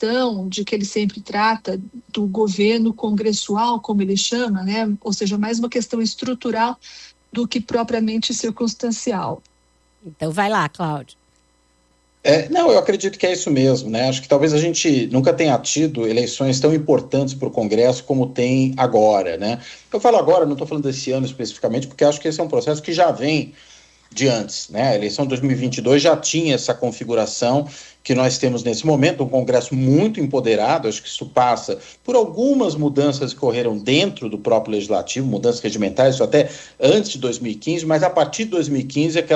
questão de que ele sempre trata do governo congressual, como ele chama, né? Ou seja, mais uma questão estrutural do que propriamente circunstancial. Então vai lá, Cláudio. Não, eu acredito que é isso mesmo, né? Acho que talvez a gente nunca tenha tido eleições tão importantes para o Congresso como tem agora, né? Eu falo agora, não estou falando desse ano especificamente, porque acho que esse é um processo que já vem de antes, né? A eleição de 2022 já tinha essa configuração que nós temos nesse momento, um Congresso muito empoderado. Acho que isso passa por algumas mudanças que ocorreram dentro do próprio Legislativo, mudanças regimentais, isso até antes de 2015, mas a partir de 2015